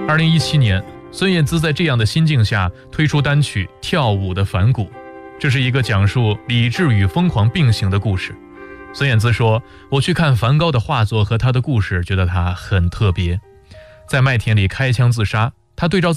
2017年，孙燕姿在这样的心境下推出单曲《跳舞的反骨》，这是一个讲述理智与疯狂并行的故事。孙燕姿说：“我去看梵高的画作和他的故事，觉得他很特别。在麦田里开枪自杀，他对照